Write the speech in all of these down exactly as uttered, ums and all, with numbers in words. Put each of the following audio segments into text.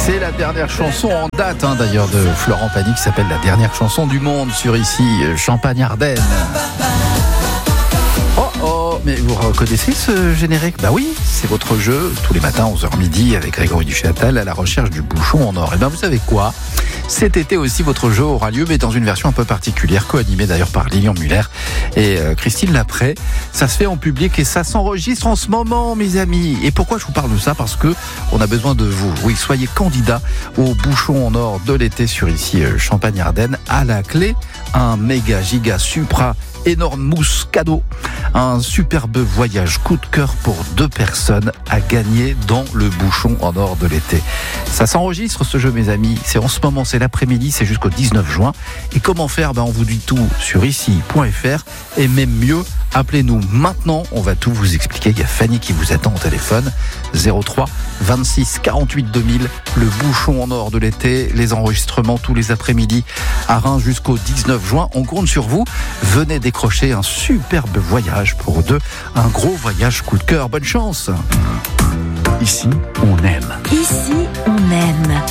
C'est la dernière chanson en date hein, d'ailleurs de Florent Pagny qui s'appelle La dernière chanson du monde sur ici Champagne-Ardenne. Oh oh, mais vous reconnaissez ce générique ? Bah oui, c'est votre jeu tous les matins onze heures midi avec Grégory Duchâtel à la recherche du bouchon en or. Et ben vous savez quoi ? Cet été aussi, votre jeu aura lieu, mais dans une version un peu particulière, co-animée d'ailleurs par Lilian Muller et euh, Christine Lapré. Ça se fait en public et ça s'enregistre en ce moment, mes amis. Et pourquoi je vous parle de ça ? Parce que on a besoin de vous. Oui, soyez candidat au bouchon en or de l'été sur ici euh, Champagne-Ardenne. À la clé, un méga giga supra énorme mousse cadeau. Un superbe voyage coup de cœur pour deux personnes à gagner dans le bouchon en or de l'été. Ça s'enregistre ce jeu, mes amis. C'est en ce moment, c'est l'après-midi, c'est jusqu'au dix-neuf juin. Et comment faire ? Ben, on vous dit tout sur ici point f r. Et même mieux, appelez-nous maintenant. On va tout vous expliquer. Il y a Fanny qui vous attend au téléphone. zéro trois vingt-six quarante-huit deux mille. Le bouchon en or de l'été. Les enregistrements tous les après-midi à Reims jusqu'au dix-neuf juin. On compte sur vous. Venez décrocher un superbe voyage pour deux. Un gros voyage coup de cœur. Bonne chance. Ici, on aime. Ici, on aime.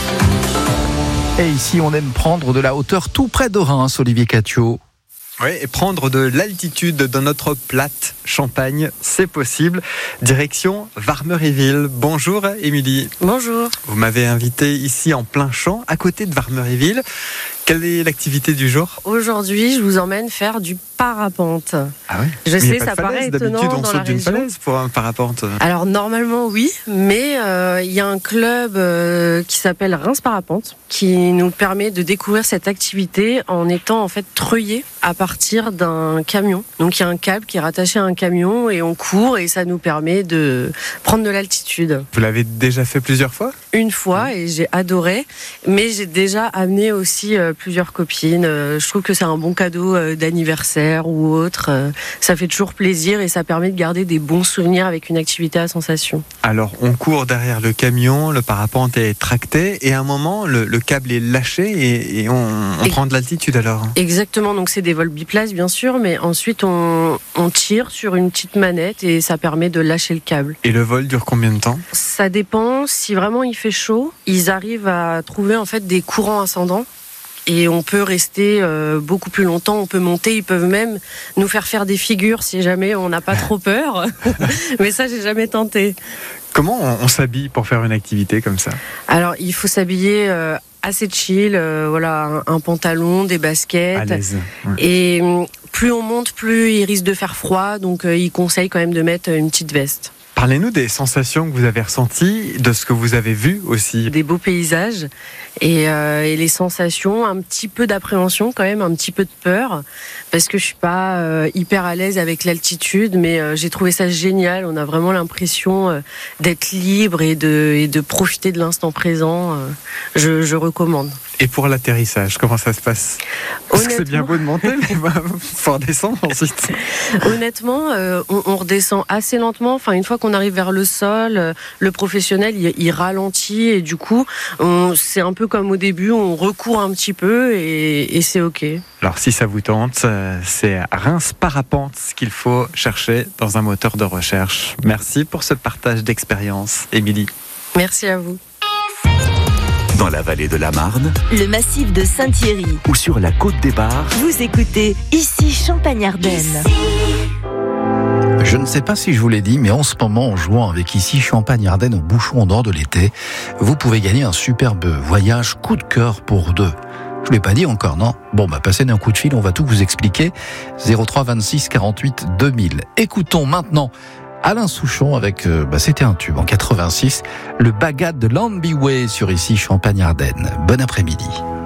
Et ici, on aime prendre de la hauteur tout près de Reims, Olivier Catio. Oui, et prendre de l'altitude dans notre plate Champagne, c'est possible. Direction Varmeryville. Bonjour Émilie. Bonjour. Vous m'avez invité ici en plein champ, à côté de Varmeryville. Quelle est l'activité du jour ? Aujourd'hui, je vous emmène faire du parapente. Ah oui ? Je Mais sais, y a pas ça de falaise. paraît étonnant D'habitude, on dans saute la d'une région. falaise pour un parapente. Alors normalement oui, mais il euh, y a un club euh, qui s'appelle Reims Parapente qui nous permet de découvrir cette activité en étant en fait treuillé à partir d'un camion. Donc il y a un câble qui est rattaché à un camion et on court et ça nous permet de prendre de l'altitude. Vous l'avez déjà fait plusieurs fois ? Une fois et j'ai adoré, mais j'ai déjà amené aussi euh, plusieurs copines. Euh, je trouve que c'est un bon cadeau euh, d'anniversaire ou autre. Euh, ça fait toujours plaisir et ça permet de garder des bons souvenirs avec une activité à sensation. Alors, on court derrière le camion, le parapente est tracté et à un moment, le, le câble est lâché et, et on, on et prend de l'altitude alors. Exactement, donc c'est des vols biplaces bien sûr, mais ensuite on, on tire sur une petite manette et ça permet de lâcher le câble. Et le vol dure combien de temps ? Ça dépend, si vraiment il fait chaud, ils arrivent à trouver en fait des courants ascendants. Et on peut rester euh, beaucoup plus longtemps, on peut monter, ils peuvent même nous faire faire des figures si jamais on n'a pas trop peur. Mais ça, j'ai jamais tenté. Comment on, on s'habille pour faire une activité comme ça ? Alors, il faut s'habiller euh, assez chill, euh, voilà, un, un pantalon, des baskets. À l'aise. Ouais. Et plus on monte, plus il risque de faire froid, donc euh, il conseille quand même de mettre une petite veste. Parlez-nous des sensations que vous avez ressenties, de ce que vous avez vu aussi. Des beaux paysages et, euh, et les sensations, un petit peu d'appréhension quand même, un petit peu de peur, parce que je suis pas euh, hyper à l'aise avec l'altitude, mais euh, j'ai trouvé ça génial. On a vraiment l'impression euh, d'être libre et de, et de profiter de l'instant présent. Euh, je, je recommande. Et pour l'atterrissage, comment ça se passe ? Parce que c'est bien beau de monter, mais il faut redescendre ensuite. Honnêtement, euh, on, on redescend assez lentement. Enfin, une fois qu'on arrive vers le sol, euh, le professionnel, il, il ralentit et du coup, on, c'est un peu comme au début, on recourt un petit peu et, et c'est OK. Alors, si ça vous tente, c'est Reims Parapente ce qu'il faut chercher dans un moteur de recherche. Merci pour ce partage d'expérience, Émilie. Merci à vous. Dans la vallée de la Marne, le massif de Saint-Thierry ou sur la côte des Bars, vous écoutez ici Champagne-Ardenne. Je ne sais pas si je vous l'ai dit, mais en ce moment, en jouant avec ici Champagne-Ardenne au bouchon en or de l'été, vous pouvez gagner un superbe voyage coup de cœur pour deux. Je ne l'ai pas dit encore, non ? Bon, bah, passez un coup de fil, on va tout vous expliquer. zéro trois vingt-six quarante-huit deux mille. Écoutons maintenant Alain Souchon avec, euh, bah, c'était un tube en quatre-vingt-six, le Bagad de Lambiway sur ici Champagne-Ardenne. Bon après-midi.